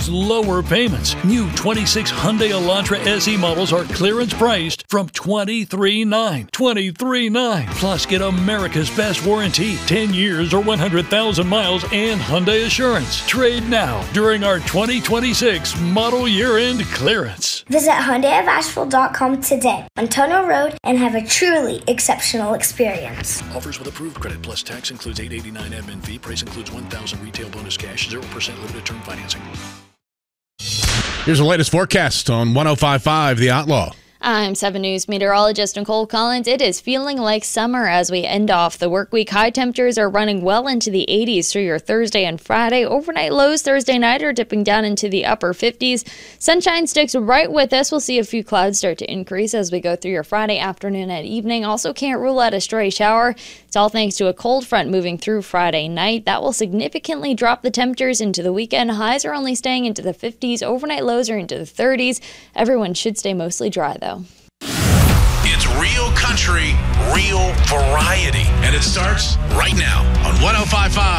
lower payments. New 26 Hyundai Elantra SE models are clearance priced from $23,900. $23,900. Plus, get America's best warranty, 10 years or 100,000 miles, and Hyundai Assurance. Trade now during our 2026 model year-end clearance. Visit HyundaiofAsheville.com today on Tunnel Road and have a truly exceptional experience. Offers with approved credit plus tax includes $889 admin fee. Price includes $1,000 retail bonus cash, 0% limited term financing. Here's the latest forecast on 105.5 The Outlaw. I'm 7 News meteorologist Nicole Collins. It is feeling like summer as we end off the work week. High temperatures are running well into the 80s through your Thursday and Friday. Overnight lows Thursday night are dipping down into the upper 50s. Sunshine sticks right with us. We'll see a few clouds start to increase as we go through your Friday afternoon and evening. Also can't rule out a stray shower. It's all thanks to a cold front moving through Friday night. That will significantly drop the temperatures into the weekend. Highs are only staying into the 50s. Overnight lows are into the 30s. Everyone should stay mostly dry, though. It's real country, real variety. And it starts right now on 105.5